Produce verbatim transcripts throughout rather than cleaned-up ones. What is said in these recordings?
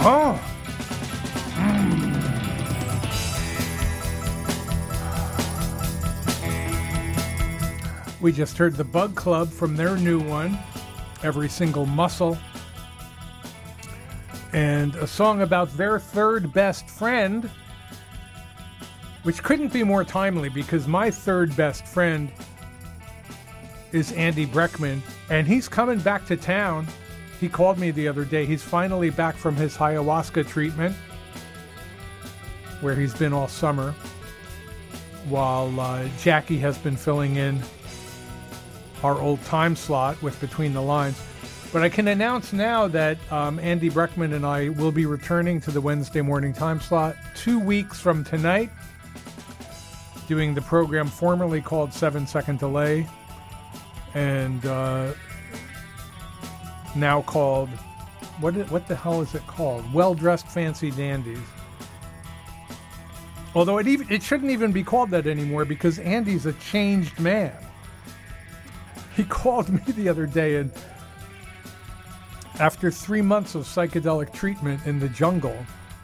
Oh. Mm. We just heard the Bug Club from their new one, Every Single Muscle. And a song about their third best friend, which couldn't be more timely because my third best friend is Andy Breckman, and he's coming back to town. He called me the other day. He's finally back from his ayahuasca treatment, where he's been all summer, while uh, Jackie has been filling in our old time slot with Between the Lines. But I can announce now that um, Andy Breckman and I will be returning to the Wednesday morning time slot two weeks from tonight, doing the program formerly called Seven Second Delay, and uh, now called, what, is, what the hell is it called? Well-Dressed Fancy Dandies. Although it, even, it shouldn't even be called that anymore because Andy's a changed man. He called me the other day, and after three months of psychedelic treatment in the jungle,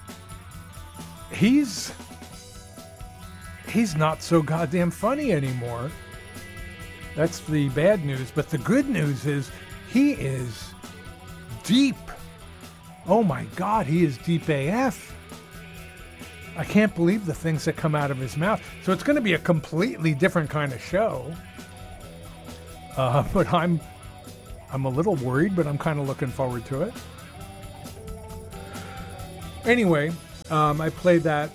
he's he's not so goddamn funny anymore. That's the bad news. But the good news is he is deep. Oh my God, he is deep A F. I can't believe the things that come out of his mouth. So it's going to be a completely different kind of show. Uh, but I'm I'm a little worried, but I'm kind of looking forward to it. Anyway, um, I played that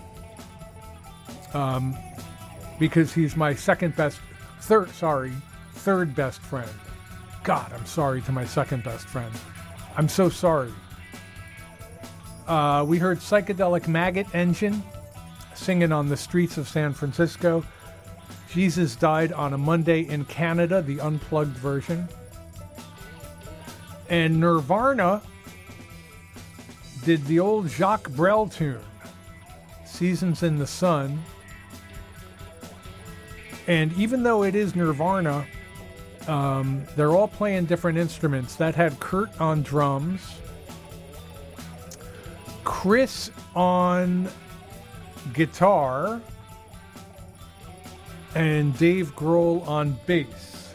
um, because he's my second best, third, sorry, third best friend. God, I'm sorry to my second best friend. I'm so sorry. Uh, we heard Psychedelic Maggot Engine singing on the streets of San Francisco. Jesus Died on a Monday in Canada, the unplugged version. And Nirvana did the old Jacques Brel tune, Seasons in the Sun. And even though it is Nirvana, um, they're all playing different instruments. That had Kurt on drums, Chris on guitar, and Dave Grohl on bass.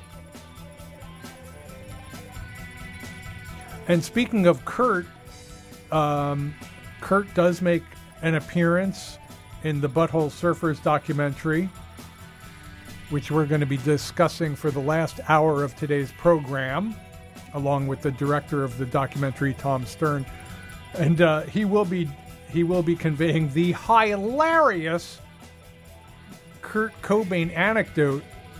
And speaking of Kurt, um, Kurt does make an appearance in the Butthole Surfers documentary, which we're going to be discussing for the last hour of today's program, along with the director of the documentary, Tom Stern. And uh, he will be he will be conveying the hilarious Kurt Cobain anecdote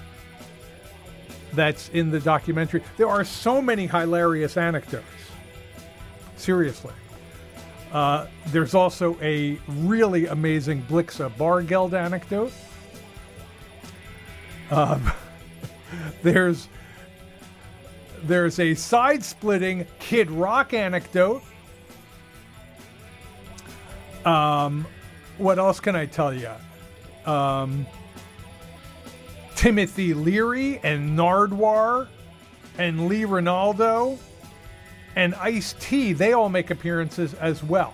that's in the documentary. There are so many hilarious anecdotes. Seriously. Uh, there's also a really amazing Blixa Bargeld anecdote. Um, there's there's a side-splitting Kid Rock anecdote. Um, what else can I tell you? Um, Timothy Leary and Nardwar and Lee Ronaldo and Ice-T, they all make appearances as well.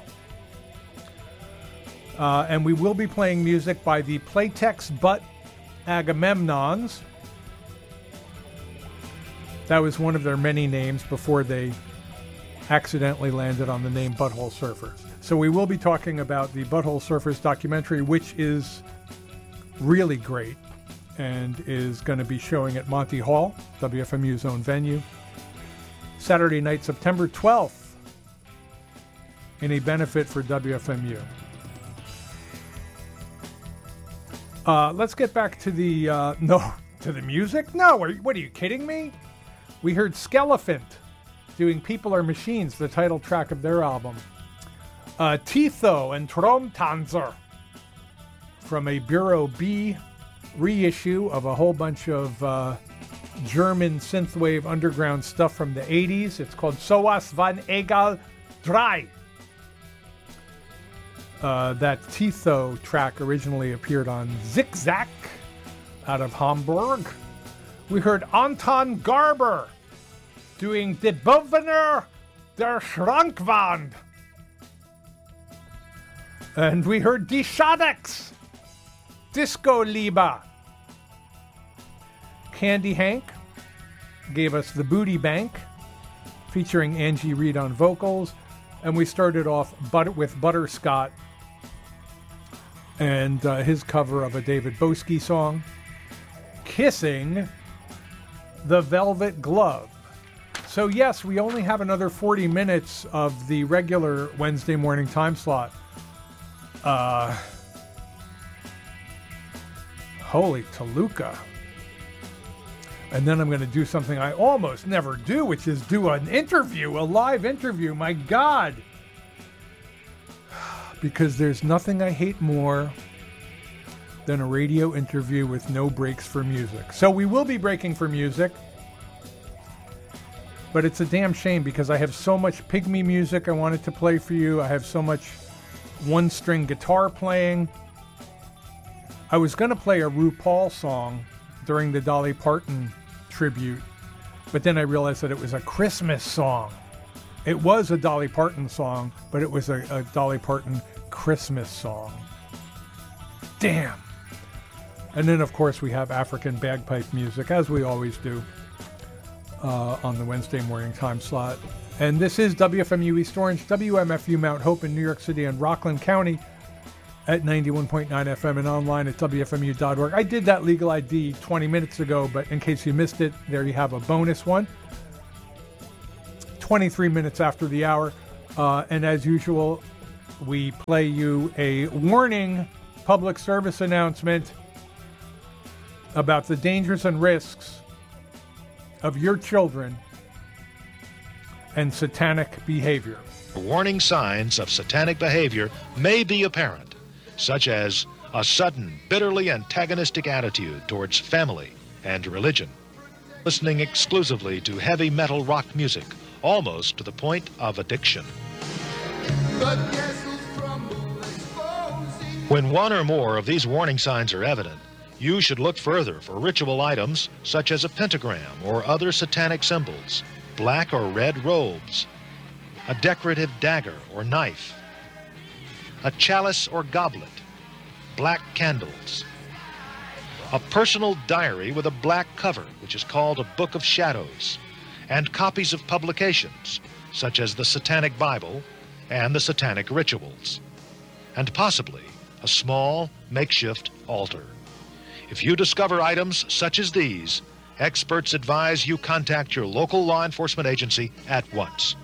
Uh, and we will be playing music by the Playtex Butt Agamemnons. That was one of their many names before they accidentally landed on the name Butthole Surfers. So we will be talking about the Butthole Surfers documentary, which is really great and is going to be showing at Monty Hall, W F M U's own venue, Saturday night, September twelfth, in a benefit for W F M U. Uh, let's get back to the, uh, no, to the music? No, are you, what are you kidding me? We heard Skelephant doing People Are Machines, the title track of their album. Uh, Titho and Traumtanzer from a Bureau B reissue of a whole bunch of uh, German synthwave underground stuff from the eighties. It's called Sowas van Egal drei. Uh, that Titho track originally appeared on Zigzag out of Hamburg. We heard Anton Garber doing De Bewohner der Schrankwand And we heard Die Shaddocks, Disco Liba. Candy Hank gave us The Booty Bank, featuring Angie Reed on vocals. And we started off but- with Butterscott and uh, his cover of a David Boski song, Kissing the Velvet Glove. So yes, we only have another forty minutes of the regular Wednesday morning time slot. Uh, holy Toluca. And then I'm going to do something I almost never do, which is do an interview, a live interview. My God. Because there's nothing I hate more than a radio interview with no breaks for music. So we will be breaking for music. But it's a damn shame because I have so much pygmy music I wanted to play for you. I have so much one-string guitar playing. I was going to play a RuPaul song during the Dolly Parton tribute, but then I realized that it was a Christmas song. It was a Dolly Parton song, but it was a, a Dolly Parton Christmas song. Damn. And then, of course, we have African bagpipe music, as we always do, uh, on the Wednesday morning time slot. And this is W F M U East Orange, W M F U Mount Hope in New York City and Rockland County at ninety-one point nine F M and online at W F M U dot org. I did that legal I D twenty minutes ago, but in case you missed it, there you have a bonus one. twenty-three minutes after the hour. Uh, and as usual, we play you a warning public service announcement about the dangers and risks of your children and satanic behavior. Warning signs of satanic behavior may be apparent, such as a sudden, bitterly antagonistic attitude towards family and religion, listening exclusively to heavy metal rock music, almost to the point of addiction. When one or more of these warning signs are evident, you should look further for ritual items such as a pentagram or other satanic symbols, black or red robes, a decorative dagger or knife, a chalice or goblet, black candles, a personal diary with a black cover, which is called a Book of Shadows, and copies of publications such as the Satanic Bible and the Satanic Rituals, and possibly a small makeshift altar. If you discover items such as these, experts advise you contact your local law enforcement agency at once.